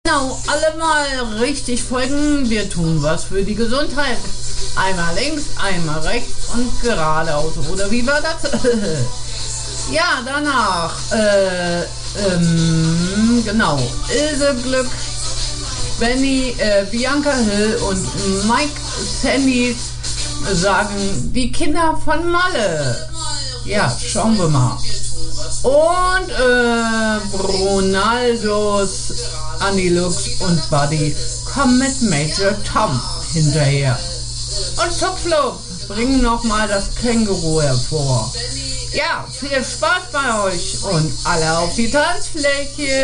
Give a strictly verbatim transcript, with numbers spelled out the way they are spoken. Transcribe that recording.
Genau, alle mal richtig folgen. Wir tun was für die Gesundheit. Einmal links, einmal rechts und geradeaus. Oder wie war das? Ja, danach. Äh, ähm, genau. Ilse Glück, Benny, äh, Bianca Hill und Mike Sandy sagen die Kinder von Malle. Ja, schauen wir mal. Und äh, Ronaldos, Annie Lux und Buddy kommen mit Major Tom hinterher. Und Topflo bringen nochmal das Känguru hervor. Ja, viel Spaß bei euch und alle auf die Tanzfläche.